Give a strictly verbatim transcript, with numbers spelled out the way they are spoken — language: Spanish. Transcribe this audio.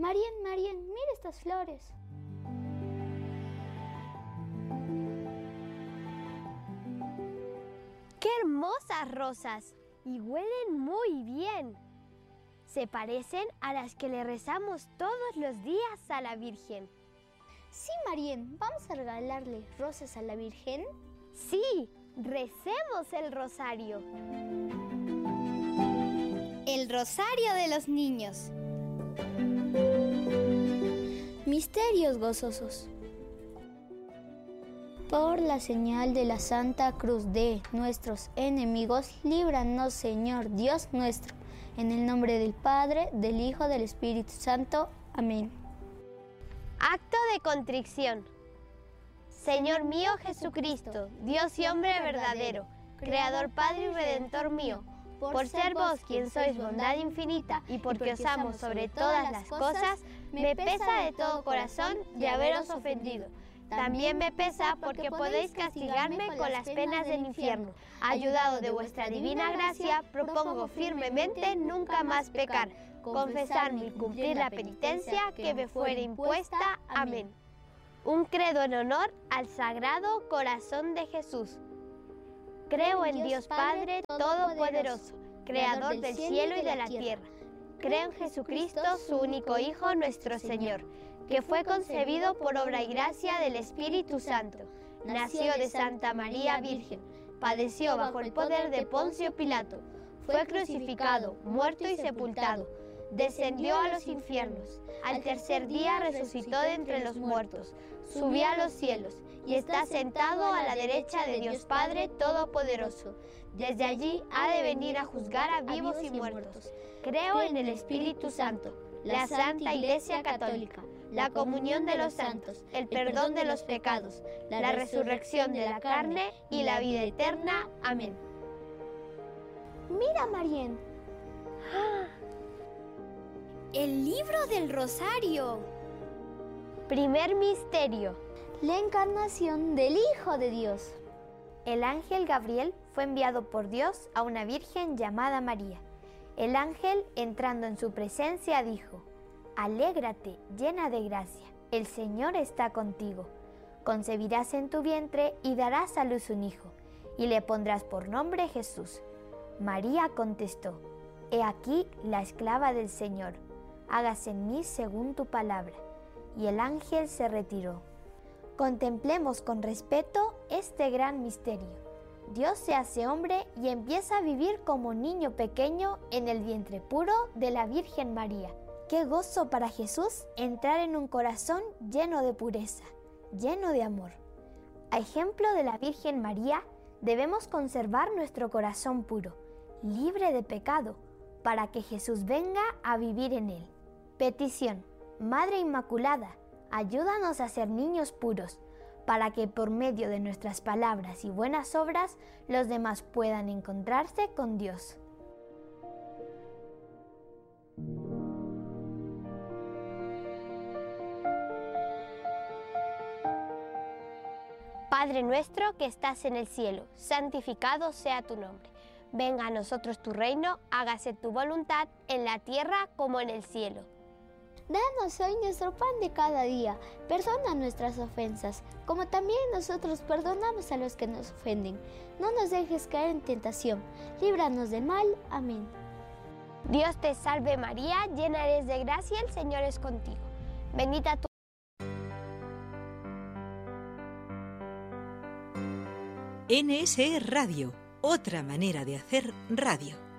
Marién, Marién, mira estas flores. ¡Qué hermosas rosas! Y huelen muy bien. Se parecen a las que le rezamos todos los días a la Virgen. Sí, Marién, ¿vamos a regalarle rosas a la Virgen? Sí, recemos el rosario. El rosario de los niños. Misterios gozosos. Por la señal de la Santa Cruz de nuestros enemigos, líbranos, Señor Dios nuestro. En el nombre del Padre, del Hijo, del Espíritu Santo. Amén. Acto de contrición. Señor mío Jesucristo, Dios y hombre verdadero, Creador, Padre y Redentor mío, por ser vos quien sois bondad infinita y porque os amo sobre todas las cosas, me pesa de todo corazón de haberos ofendido. También me pesa porque podéis castigarme con las penas del infierno. Ayudado de vuestra divina gracia, propongo firmemente nunca más pecar, confesarme y cumplir la penitencia que me fuere impuesta. Amén. Un credo en honor al Sagrado Corazón de Jesús. Creo en Dios Padre Todopoderoso, Creador del cielo y de la tierra. Creo en Jesucristo, su único Hijo, nuestro Señor, que fue concebido por obra y gracia del Espíritu Santo. Nació de Santa María Virgen, padeció bajo el poder de Poncio Pilato, fue crucificado, muerto y sepultado, descendió a los infiernos, al tercer día resucitó de entre los muertos, subió a los cielos y está sentado a la derecha de Dios Padre Todopoderoso. Desde allí ha de venir a juzgar a vivos y muertos. Creo en el Espíritu Santo, la Santa Iglesia Católica, la comunión de los santos, el perdón de los pecados, la resurrección de la carne y la vida eterna. Amén. Mira, Marién. El libro del rosario. Primer misterio. La encarnación del Hijo de Dios. El ángel Gabriel fue enviado por Dios a una virgen llamada María. El ángel, entrando en su presencia, dijo: Alégrate, llena de gracia, el Señor está contigo. Concebirás en tu vientre y darás a luz un hijo, y le pondrás por nombre Jesús. María contestó: He aquí la esclava del Señor, hágase en mí según tu palabra. Y el ángel se retiró. Contemplemos con respeto este gran misterio. Dios se hace hombre y empieza a vivir como niño pequeño en el vientre puro de la Virgen María. ¡Qué gozo para Jesús entrar en un corazón lleno de pureza, lleno de amor! A ejemplo de la Virgen María, debemos conservar nuestro corazón puro, libre de pecado, para que Jesús venga a vivir en él. Petición: Madre Inmaculada, ayúdanos a ser niños puros, para que por medio de nuestras palabras y buenas obras los demás puedan encontrarse con Dios. Padre nuestro que estás en el cielo, santificado sea tu nombre. Venga a nosotros tu reino, hágase tu voluntad en la tierra como en el cielo. Danos hoy nuestro pan de cada día. Perdona nuestras ofensas, como también nosotros perdonamos a los que nos ofenden. No nos dejes caer en tentación. Líbranos del mal. Amén. Dios te salve María, llena eres de gracia, el Señor es contigo. Bendita tú. N S E Radio, otra manera de hacer radio.